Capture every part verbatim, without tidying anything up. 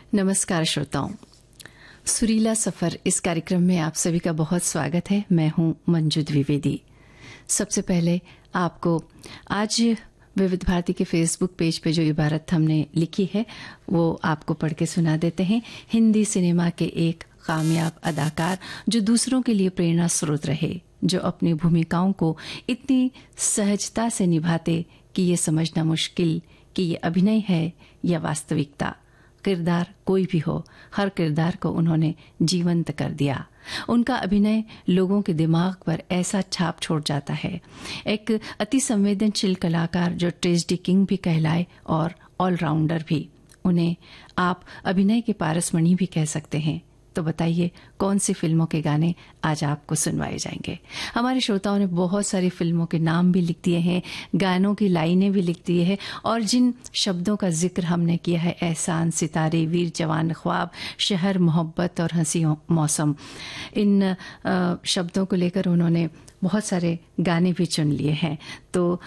नमस्कार श्रोताओं, सुरीला सफर इस कार्यक्रम में आप सभी का बहुत स्वागत है। मैं हूं मंजू द्विवेदी। सबसे पहले आपको आज विविध भारती के फेसबुक पेज पे जो इबारत हमने लिखी है वो आपको पढ़ के सुना देते हैं। हिंदी सिनेमा के एक कामयाब अदाकार जो दूसरों के लिए प्रेरणा स्रोत रहे, जो अपनी भूमिकाओं को इतनी सहजता से निभाते कि ये समझना मुश्किल कि ये अभिनय है या वास्तविकता। किरदार कोई भी हो, हर किरदार को उन्होंने जीवंत कर दिया। उनका अभिनय लोगों के दिमाग पर ऐसा छाप छोड़ जाता है। एक अति संवेदनशील कलाकार जो ट्रेजेडी किंग भी कहलाए और ऑलराउंडर भी। उन्हें आप अभिनय के पारसमणि भी कह सकते हैं। तो बताइए कौन सी फिल्मों के गाने आज आपको सुनवाए जाएंगे। हमारे श्रोताओं ने बहुत सारी फिल्मों के नाम भी लिख दिए हैं, गानों की लाइनें भी लिख दी है, और जिन शब्दों का जिक्र हमने किया है, एहसान, सितारे, वीर जवान, ख्वाब, शहर, मोहब्बत और हंसी मौसम, इन शब्दों को लेकर उन्होंने बहुत सारे गाने भी चुन लिए हैं। तो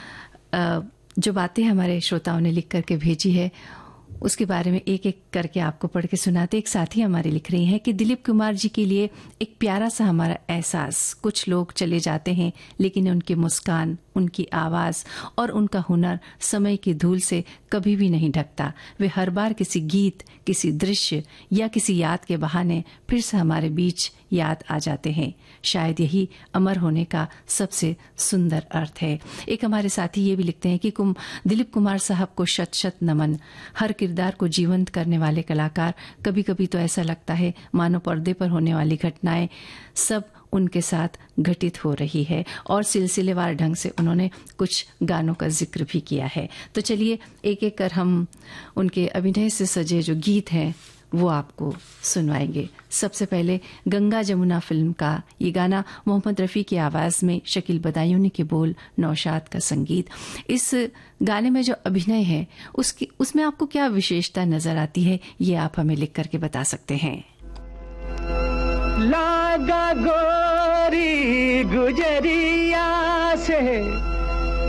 जो बातें हमारे श्रोताओं ने लिख करके भेजी है उसके बारे में एक एक करके आपको पढ़ के सुनाते। एक साथी हमारे लिख रही हैं कि दिलीप कुमार जी के लिए एक प्यारा सा हमारा एहसास। कुछ लोग चले जाते हैं लेकिन उनकी मुस्कान, उनकी आवाज और उनका हुनर समय की धूल से कभी भी नहीं ढकता। वे हर बार किसी गीत, किसी दृश्य या किसी याद के बहाने फिर से हमारे बीच याद आ जाते हैं। शायद यही अमर होने का सबसे सुंदर अर्थ है। एक हमारे साथी ये भी लिखते हैं कि कुम दिलीप कुमार साहब को शत शत नमन। हर किरदार को जीवंत करने वाले कलाकार। कभी कभी तो ऐसा लगता है मानो पर्दे पर होने वाली घटनाएं सब उनके साथ घटित हो रही है। और सिलसिलेवार ढंग से उन्होंने कुछ गानों का जिक्र भी किया है। तो चलिए एक एक कर हम उनके अभिनय से सजे जो गीत हैं वो आपको सुनवाएंगे। सबसे पहले गंगा जमुना फिल्म का ये गाना, मोहम्मद रफ़ी की आवाज़ में, शकील बदायूनी के बोल, नौशाद का संगीत। इस गाने में जो अभिनय है उसकी उसमें आपको क्या विशेषता नजर आती है, ये आप हमें लिख करके बता सकते हैं। लागा गोरी गुजरिया से